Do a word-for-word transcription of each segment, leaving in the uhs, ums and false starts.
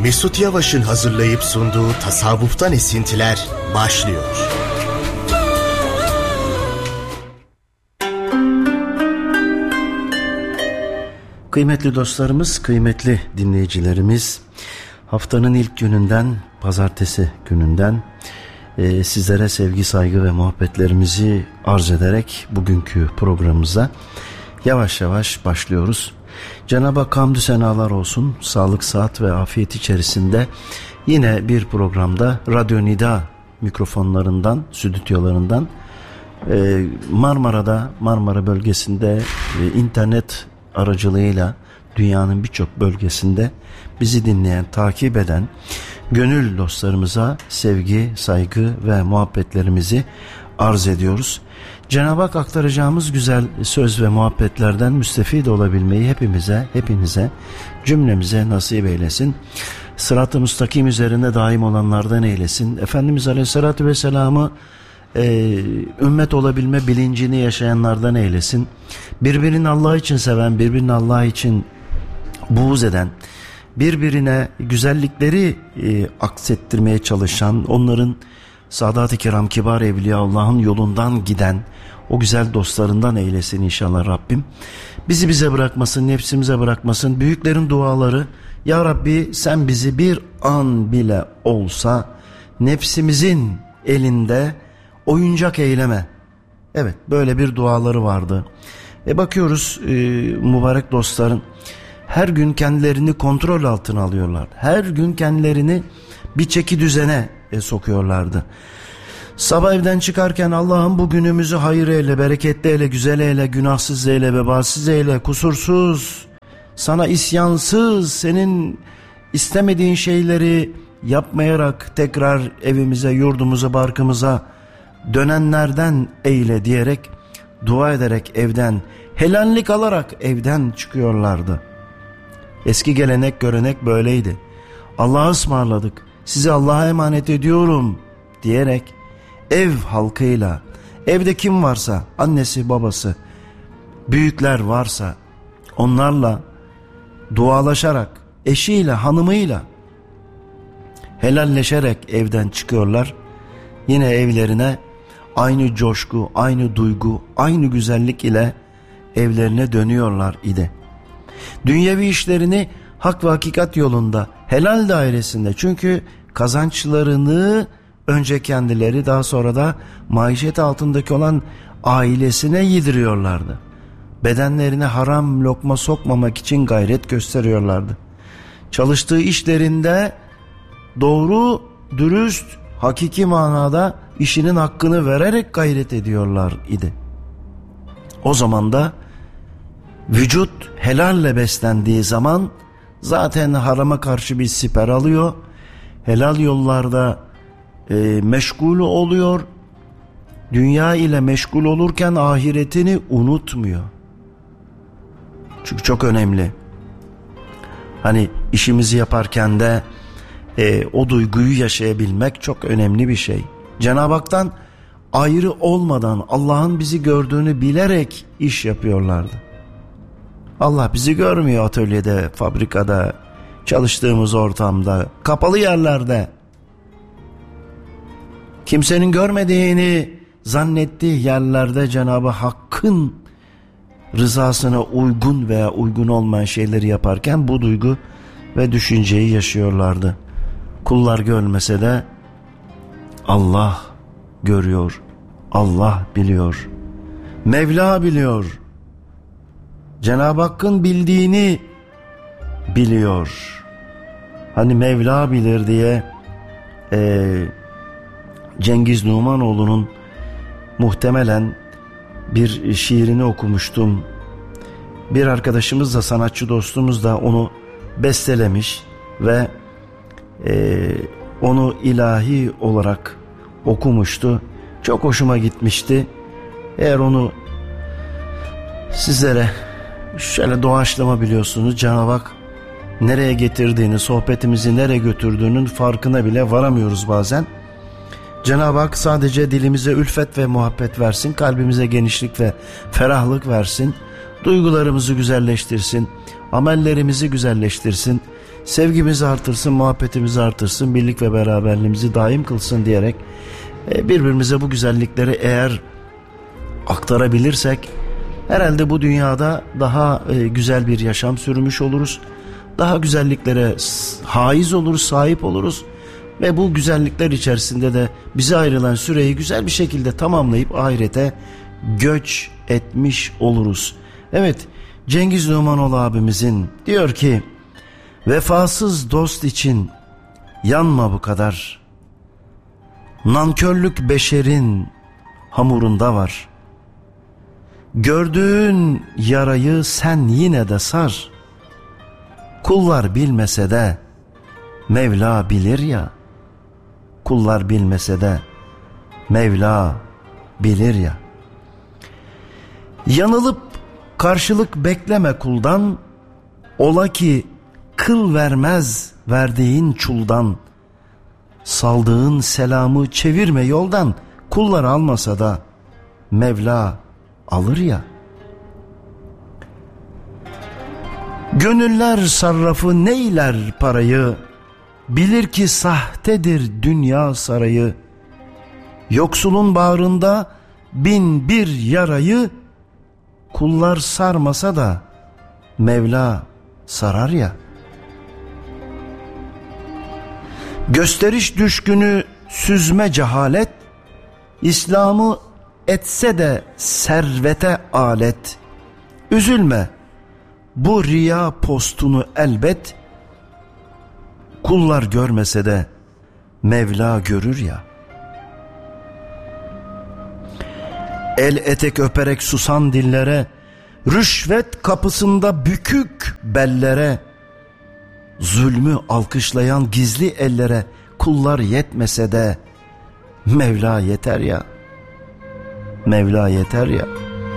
Mesut Yavaş'ın hazırlayıp sunduğu Tasavvuftan Esintiler başlıyor. Kıymetli dostlarımız, kıymetli dinleyicilerimiz, haftanın ilk gününden, pazartesi gününden e, sizlere sevgi, saygı ve muhabbetlerimizi arz ederek bugünkü programımıza yavaş yavaş başlıyoruz. Cenab-ı Hak hamdü senalar olsun, sağlık, sıhhat ve afiyet içerisinde yine bir programda Radyo Nida mikrofonlarından, stüdyolarından e, Marmara'da, Marmara bölgesinde e, internet aracılığıyla dünyanın birçok bölgesinde bizi dinleyen, takip eden gönül dostlarımıza sevgi, saygı ve muhabbetlerimizi arz ediyoruz. Cenab-ı Hak aktaracağımız güzel söz ve muhabbetlerden müstefid olabilmeyi hepimize, hepinize, cümlemize nasip eylesin. Sırat-ı müstakim üzerinde daim olanlardan eylesin. Efendimiz Aleyhisselatü Vesselam'ı e, ümmet olabilme bilincini yaşayanlardan eylesin. Birbirini Allah için seven, birbirini Allah için buğz eden, birbirine güzellikleri e, aksettirmeye çalışan, onların Sadat-ı Kiram, kibar evliya Allah'ın yolundan giden o güzel dostlarından eylesin inşallah Rabbim. Bizi bize bırakmasın, nefsimize bırakmasın. Büyüklerin duaları, Ya Rabbi sen bizi bir an bile olsa nefsimizin elinde oyuncak eyleme. Evet, böyle bir duaları vardı. E bakıyoruz e, mübarek dostların her gün kendilerini kontrol altına alıyorlar. Her gün kendilerini bir çeki düzene e, sokuyorlardı. Sabah evden çıkarken Allah'ım bu günümüzü hayır eyle, bereketli eyle, güzel eyle, günahsız eyle, vebalsiz eyle, kusursuz, sana isyansız, senin istemediğin şeyleri yapmayarak tekrar evimize, yurdumuza, barkımıza dönenlerden eyle diyerek, dua ederek evden, helallik alarak evden çıkıyorlardı. Eski gelenek görenek böyleydi. Allah'a ısmarladık, sizi Allah'a emanet ediyorum diyerek ev halkıyla, evde kim varsa, annesi babası, büyükler varsa onlarla dualaşarak, eşiyle, hanımıyla helalleşerek evden çıkıyorlar. Yine evlerine aynı coşku, aynı duygu, aynı güzellik ile evlerine dönüyorlar idi. Dünyevi işlerini hak ve hakikat yolunda, helal dairesinde, çünkü kazançlarını önce kendileri, daha sonra da maişet altındaki olan ailesine yediriyorlardı. Bedenlerine haram lokma sokmamak için gayret gösteriyorlardı. Çalıştığı işlerinde doğru, dürüst, hakiki manada işinin hakkını vererek gayret ediyorlar idi. O zaman da vücut helalle beslendiği zaman zaten harama karşı bir siper alıyor. Helal yollarda e, meşgul oluyor. Dünya ile meşgul olurken ahiretini unutmuyor. Çünkü çok önemli. Hani işimizi yaparken de e, o duyguyu yaşayabilmek çok önemli bir şey. Cenab-ı Hak'tan ayrı olmadan Allah'ın bizi gördüğünü bilerek iş yapıyorlardı. Allah bizi görmüyor atölyede, fabrikada, çalıştığımız ortamda, kapalı yerlerde. Kimsenin görmediğini zannettiği yerlerde Cenab-ı Hakk'ın rızasına uygun veya uygun olmayan şeyleri yaparken bu duygu ve düşünceyi yaşıyorlardı. Kullar görmese de Allah görüyor, Allah biliyor, Mevla biliyor. Cenab-ı Hakk'ın bildiğini biliyor. Hani Mevla bilir diye e, Cengiz Numanoğlu'nun muhtemelen bir şiirini okumuştum. Bir arkadaşımız da, sanatçı dostumuz da onu bestelemiş ve e, onu ilahi olarak okumuştu. Çok hoşuma gitmişti. Eğer onu sizlere şöyle doğaçlama biliyorsunuz, Cenab-ı Hak nereye getirdiğini, sohbetimizi nereye götürdüğünün farkına bile varamıyoruz bazen. Cenab-ı Hak sadece dilimize ülfet ve muhabbet versin, kalbimize genişlik ve ferahlık versin, duygularımızı güzelleştirsin, amellerimizi güzelleştirsin, sevgimizi artırsın, muhabbetimizi artırsın, birlik ve beraberliğimizi daim kılsın diyerek birbirimize bu güzellikleri eğer aktarabilirsek herhalde bu dünyada daha güzel bir yaşam sürmüş oluruz. Daha güzelliklere haiz oluruz, sahip oluruz ve bu güzellikler içerisinde de bize ayrılan süreyi güzel bir şekilde tamamlayıp ahirete göç etmiş oluruz. Evet, Cengiz Numanoğlu abimizin diyor ki, vefasız dost için yanma bu kadar. Nankörlük beşerin hamurunda var. Gördüğün yarayı sen yine de sar. Kullar bilmese de Mevla bilir ya. Kullar bilmese de Mevla bilir ya. Yanılıp karşılık bekleme kuldan. Ola ki kıl vermez verdiğin çuldan. Saldığın selamı çevirme yoldan. Kullar almasa da Mevla alır ya. Gönüller sarrafı neyler parayı, bilir ki sahtedir dünya sarayı. Yoksulun bağrında bin bir yarayı, kullar sarmasa da Mevla sarar ya. Gösteriş düşkünü süzme cehalet, İslam'ı etse de servete alet. Üzülme bu riya postunu elbet, kullar görmese de Mevla görür ya. El etek öperek susan dillere, rüşvet kapısında bükük bellere, zulmü alkışlayan gizli ellere kullar yetmese de Mevla yeter ya. Mevla yeter ya.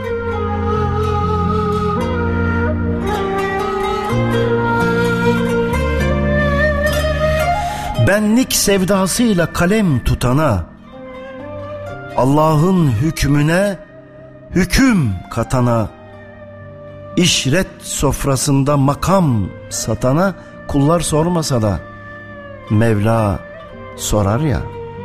Benlik sevdasıyla kalem tutana, Allah'ın hükmüne hüküm katana, işret sofrasında makam satana, kullar sormasa da Mevla sorar ya.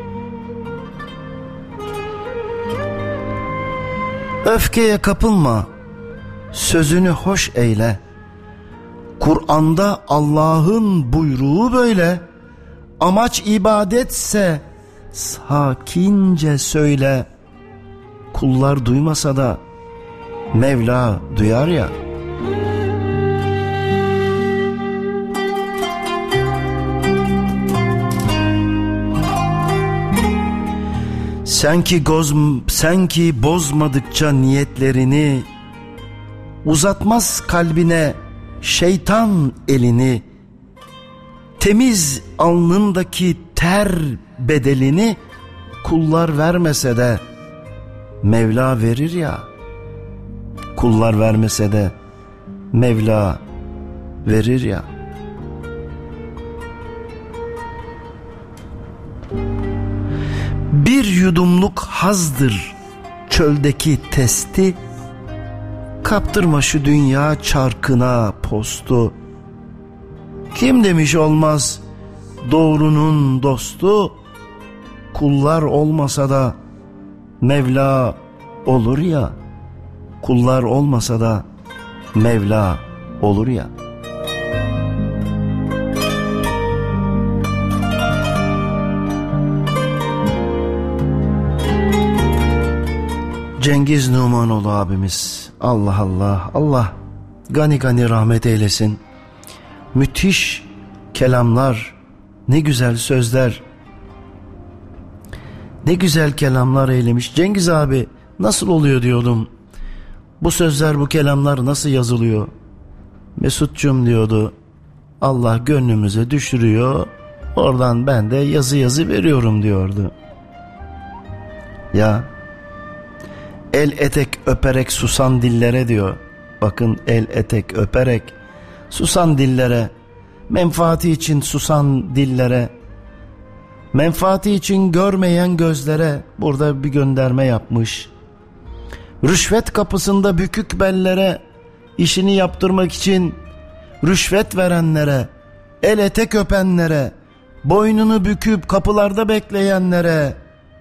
Öfkeye kapılma, sözünü hoş eyle. Kur'an'da Allah'ın buyruğu böyle. Amaç ibadetse sakince söyle. Kullar duymasa da Mevla duyar ya. Sen ki, goz, sen ki bozmadıkça niyetlerini, uzatmaz kalbine şeytan elini, temiz alnındaki ter bedelini kullar vermese de Mevla verir ya. Kullar vermese de Mevla verir ya. Bir yudumluk hazdır çöldeki testi, kaptırma şu dünya çarkına postu. Kim demiş olmaz doğrunun dostu, kullar olmasa da Mevla olur ya. Kullar olmasa da Mevla olur ya. Cengiz Numanoğlu abimiz, Allah Allah, Allah gani gani rahmet eylesin. Müthiş kelamlar, ne güzel sözler, ne güzel kelamlar eylemiş. Cengiz abi nasıl oluyor diyordum. Bu sözler, bu kelamlar nasıl yazılıyor? Mesut'cum diyordu, Allah gönlümüze düşürüyor, oradan ben de yazı yazı veriyorum diyordu. Ya el etek öperek susan dillere diyor. Bakın, el etek öperek susan dillere, menfaati için susan dillere, menfaati için görmeyen gözlere burada bir gönderme yapmış. Rüşvet kapısında bükük bellere, işini yaptırmak için rüşvet verenlere el etek öpenlere, boynunu büküp kapılarda bekleyenlere,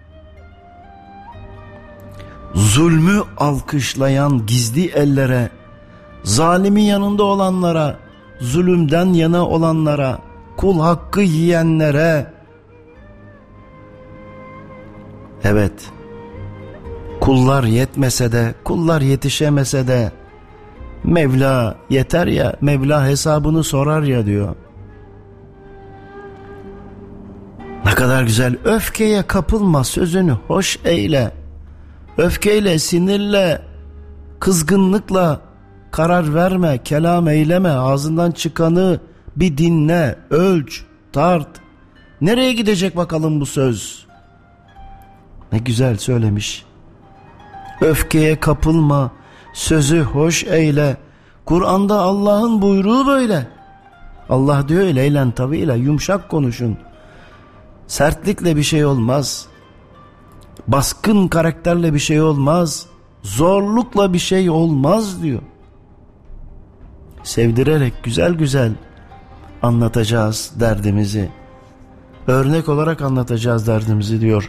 zulmü alkışlayan gizli ellere, zalimin yanında olanlara, zulümden yana olanlara, kul hakkı yiyenlere, evet, kullar yetmese de, kullar yetişemese de, Mevla yeter ya, Mevla hesabını sorar ya diyor. Ne kadar güzel. Öfkeye kapılma, sözünü hoş eyle. Öfkeyle, sinirle, kızgınlıkla karar verme, kelam eyleme. Ağzından çıkanı bir dinle, ölç, tart. Nereye gidecek bakalım bu söz? Ne güzel söylemiş. Öfkeye kapılma, sözü hoş eyle. Kur'an'da Allah'ın buyruğu böyle. Allah diyor leylen taviyle, yumuşak konuşun. Sertlikle bir şey olmaz. Baskın karakterle bir şey olmaz. Zorlukla bir şey olmaz diyor. Sevdirerek güzel güzel anlatacağız derdimizi. Örnek olarak anlatacağız derdimizi diyor.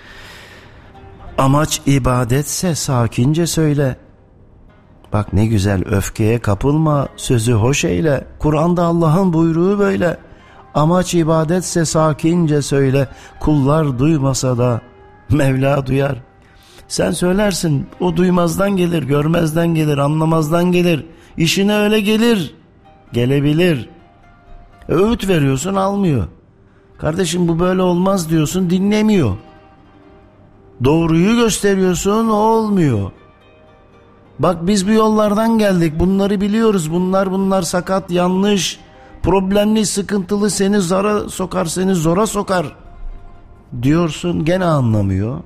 Amaç ibadetse sakince söyle. Bak ne güzel, öfkeye kapılma, sözü hoş eyle. Kur'an'da Allah'ın buyruğu böyle. Amaç ibadetse sakince söyle. Kullar duymasa da Mevla duyar. Sen söylersin, o duymazdan gelir, görmezden gelir, anlamazdan gelir. İşine öyle gelir, gelebilir. Öğüt veriyorsun, almıyor. Kardeşim bu böyle olmaz diyorsun, dinlemiyor. Doğruyu gösteriyorsun, olmuyor. Bak biz bu yollardan geldik, bunları biliyoruz, bunlar bunlar sakat, yanlış, problemli, sıkıntılı, seni zara sokar, seni zora sokar diyorsun, gene anlamıyor.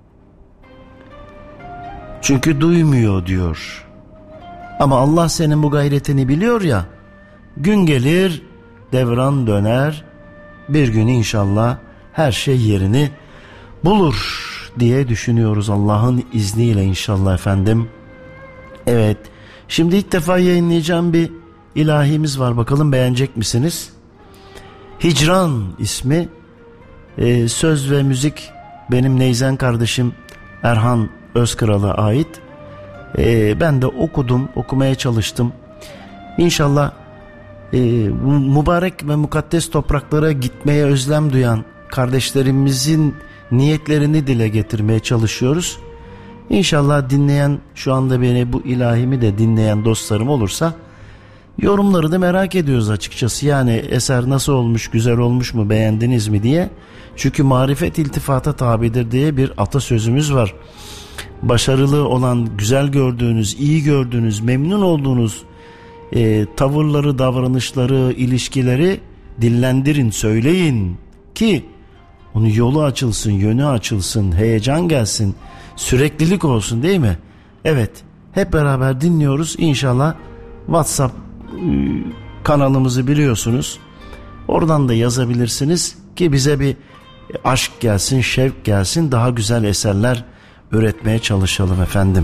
Çünkü duymuyor diyor. Ama Allah senin bu gayretini biliyor ya, gün gelir, devran döner, bir gün inşallah her şey yerini bulur diye düşünüyoruz Allah'ın izniyle inşallah efendim. Evet, şimdi ilk defa yayınlayacağım bir ilahimiz var, bakalım beğenecek misiniz? Hicran ismi, ee, söz ve müzik benim Neyzen kardeşim Erhan Özkral'a ait. Ee, ben de okudum, okumaya çalıştım. İnşallah e, mübarek ve mukaddes topraklara gitmeye özlem duyan kardeşlerimizin niyetlerini dile getirmeye çalışıyoruz. İnşallah dinleyen, şu anda beni bu ilahimi de dinleyen dostlarım olursa, yorumları da merak ediyoruz açıkçası. Yani eser nasıl olmuş, güzel olmuş mu, beğendiniz mi diye. Çünkü marifet iltifata tabidir diye bir atasözümüz var. Başarılı olan, güzel gördüğünüz, iyi gördüğünüz, memnun olduğunuz e, tavırları, davranışları, ilişkileri dillendirin, söyleyin ki onun yolu açılsın, yönü açılsın, heyecan gelsin, süreklilik olsun, değil mi? Evet, hep beraber dinliyoruz. İnşallah WhatsApp kanalımızı biliyorsunuz. Oradan da yazabilirsiniz ki bize bir aşk gelsin, şevk gelsin, daha güzel eserler üretmeye çalışalım efendim.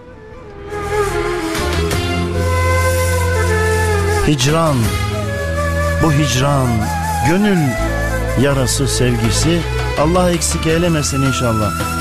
Hicran, bu hicran, gönül yarası, sevgisi Allah eksik eylemesin inşallah.